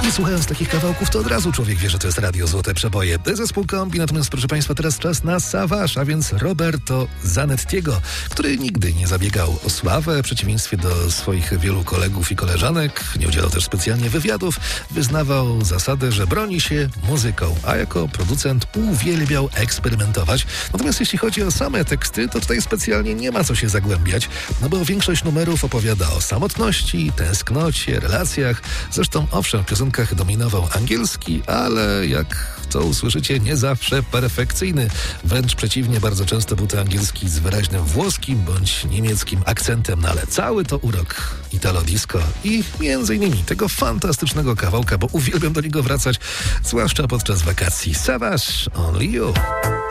I słuchając takich kawałków, to od razu człowiek wie, że to jest Radio Złote Przeboje. Zespół Kombi, natomiast proszę Państwa, teraz czas na Savage, a więc Roberto Zanettiego, który nigdy nie zabiegał o sławę, w przeciwieństwie do swoich wielu kolegów i koleżanek. Nie udzielał też specjalnie wywiadów. Wyznawał zasadę, że broni się muzyką, a jako producent uwielbiał eksperymentować. Natomiast jeśli chodzi o same teksty, to tutaj specjalnie nie ma co się zagłębiać, no bo większość numerów opowiada o samotności, tęsknocie, relacjach. Zresztą owszem, w piosenkach dominował angielski, ale jak to usłyszycie, nie zawsze perfekcyjny. Wręcz przeciwnie, bardzo często był to angielski z wyraźnym włoskim bądź niemieckim akcentem, no ale cały to urok Italo Disco i między innymi tego fantastycznego kawałka, bo uwielbiam do niego wracać, zwłaszcza podczas wakacji. Savage, Only You.